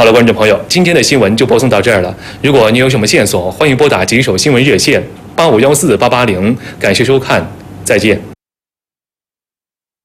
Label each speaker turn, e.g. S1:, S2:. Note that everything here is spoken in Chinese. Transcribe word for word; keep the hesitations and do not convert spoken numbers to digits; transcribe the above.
S1: 好了，观众朋友，今天的新闻就播送到这儿了。如果你有什么线索，欢迎拨打吉首新闻热线八五幺四八八零。感谢收看，再见。